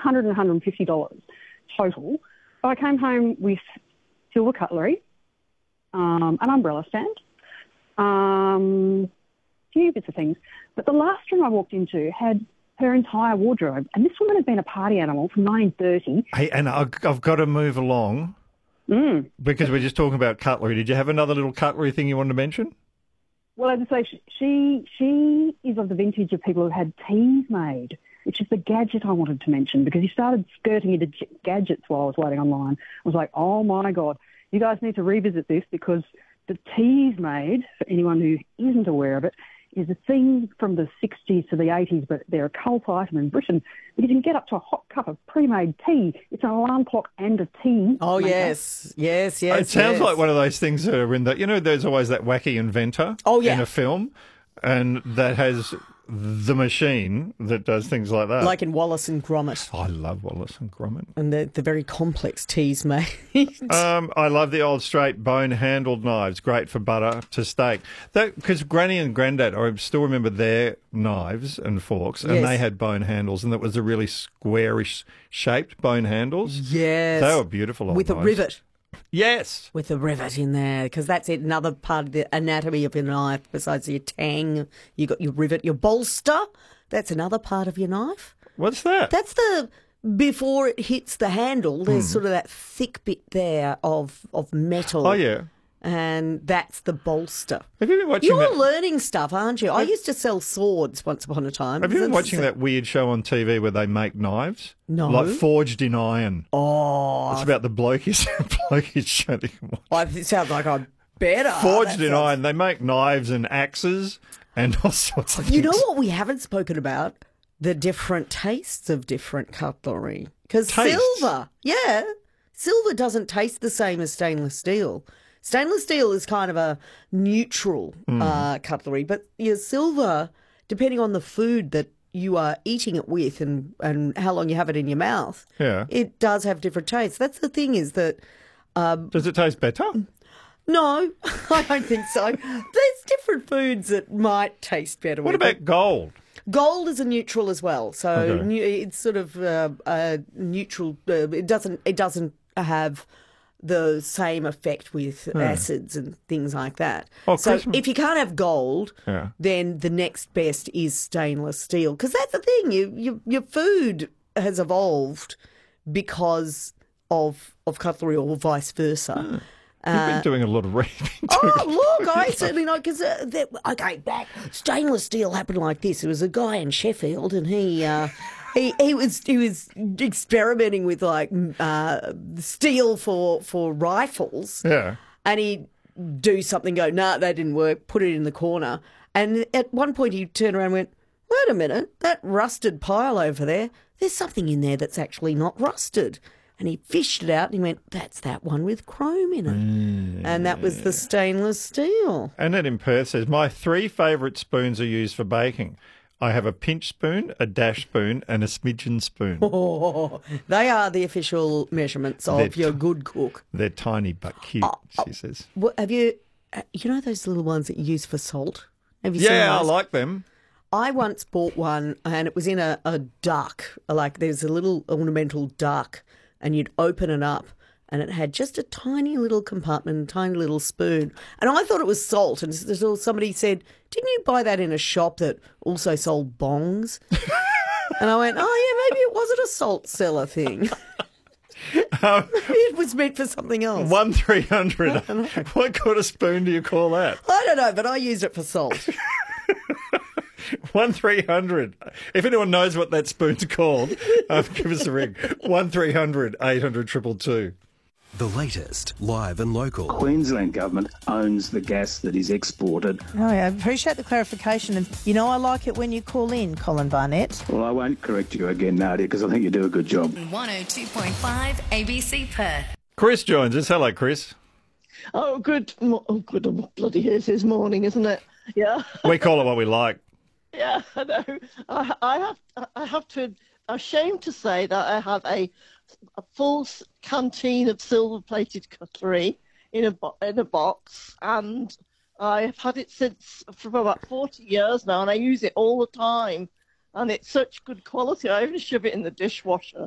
$100 and $150 total. But I came home with silver cutlery, an umbrella stand, a few bits of things. But the last room I walked into had her entire wardrobe. And this woman had been a party animal from 1930. Hey, and I've got to move along because we're just talking about cutlery. Did you have another little cutlery thing you wanted to mention? Well, as I say, she is of the vintage of people who had teas made, which is the gadget I wanted to mention, because you started skirting into gadgets while I was waiting online. I was like, oh, my God, you guys need to revisit this, because the teas made, for anyone who isn't aware of it, is a thing from the 60s to the 80s, but they're a cult item in Britain, because you can get up to a hot cup of pre-made tea. It's an alarm clock and a tea. Oh, maker. yes. It sounds like one of those things that are in the, there's always that wacky inventor in a film, and that has the machine that does things like that. Like in Wallace and Gromit. I love Wallace and Gromit. And the very complex teas made. I love the old straight bone-handled knives, great for butter to steak. Because Granny and Grandad, I still remember their knives and forks, and they had bone handles, and that was a really squarish shaped bone handles. Yes. They were beautiful old With a knives. rivet. Yes. With a rivet in there, because that's another part of the anatomy of your knife. Besides your tang, you got your rivet, your bolster. That's another part of your knife. What's that? That's before it hits the handle, there's sort of that thick bit there of metal. Oh, yeah. And that's the bolster. Have you been watching You're learning stuff, aren't you? I used to sell swords once upon a time. Have you been watching that weird show on TV where they make knives? No. Like Forged in Iron. Oh. It's about the blokies shutting them off. It sounds like I'm better. Forged in Iron. They make knives and axes and all sorts of things. You know what we haven't spoken about? The different tastes of different cutlery. Because silver doesn't taste the same as stainless steel. Stainless steel is kind of a neutral cutlery, but your silver, depending on the food that you are eating it with and how long you have it in your mouth, it does have different tastes. That's the thing, is that... does it taste better? No, I don't think so. There's different foods that might taste better. What about gold? Gold is a neutral as well, so it's sort of a neutral. It doesn't have the same effect with acids and things like that. Oh, so if you can't have gold, Yeah. then the next best is stainless steel, because that's the thing. Your food has evolved because of cutlery, or vice versa. You've been doing a lot of reading. Oh, look, I certainly know, because, back, stainless steel happened like this. There was a guy in Sheffield, and he was experimenting with, like, steel for rifles. Yeah. And he'd do something, go, nah, that didn't work, put it in the corner. And at one point he turned around and went, wait a minute, that rusted pile over there, there's something in there that's actually not rusted. And he fished it out and he went, that's that one with chrome in it. And that was the stainless steel. Annette in Perth says, my 3 favourite spoons are used for baking. I have a pinch spoon, a dash spoon, and a smidgen spoon. Oh, they are the official measurements of your good cook. They're tiny but cute, she says. Well, have you those little ones that you use for salt? Have you seen those? Yeah, I like them. I once bought one, and it was in a duck. Like, there's a little ornamental duck, and you'd open it up, and it had just a tiny little compartment, a tiny little spoon. And I thought it was salt. And so somebody said, didn't you buy that in a shop that also sold bongs? And I went, oh, yeah, maybe it wasn't a salt cellar thing. Maybe it was meant for something else. 1300. What kind of spoon do you call that? I don't know, but I used it for salt. 1300. If anyone knows what that spoon's called, give us a ring. 1300 800 222. The latest, live and local. Queensland Government owns the gas that is exported. Oh, I appreciate the clarification. And, I like it when you call in, Colin Barnett. Well, I won't correct you again, Nadia, because I think you do a good job. 102.5 ABC Perth. Chris joins us. Hello, Chris. Oh, good. Bloody it is morning, isn't it? Yeah. We call it what we like. Yeah, I know. I have to. I'm ashamed to say that I have a full canteen of silver-plated cutlery in a box, and I've had it for about 40 years now, and I use it all the time, and it's such good quality. I even shove it in the dishwasher.